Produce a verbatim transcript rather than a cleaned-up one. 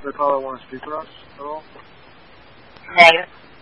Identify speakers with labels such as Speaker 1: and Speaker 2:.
Speaker 1: the caller want to speak with us at all?
Speaker 2: Negative.